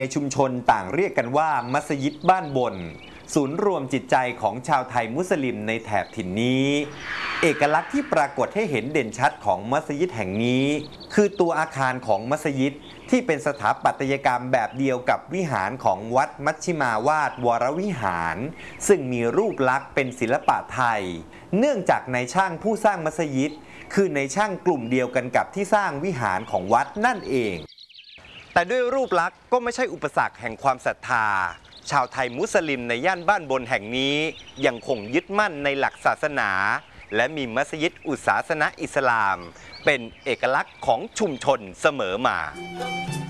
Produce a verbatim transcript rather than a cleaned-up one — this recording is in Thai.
ในชุมชนต่างเรียกกันว่ามัสยิดบ้านบนศูนย์รวมจิตใจของชาวไทยมุสลิมในแถบถิ่นนี้เอกลักษณ์ที่ปรากฏให้เห็นเด่นชัดของมัสยิดแห่งนี้คือตัวอาคารของมัสยิดที่เป็นสถาปัตยกรรมแบบเดียวกับวิหารของวัดมัชชิมาวาดวรวิหารซึ่งมีรูปลักษณ์เป็นศิลปะไทยเนื่องจากนายช่างผู้สร้างมัสยิดคือในช่างกลุ่มเดียวกันกับที่สร้างวิหารของวัดนั่นเองแต่ด้วยรูปลักษณ์ก็ไม่ใช่อุปสรรคแห่งความศรัทธาชาวไทยมุสลิมในย่านบ้านบนแห่งนี้ยังคงยึดมั่นในหลักศาสนาและมีมัสยิดอุศาสนะอิสลามเป็นเอกลักษณ์ของชุมชนเสมอมา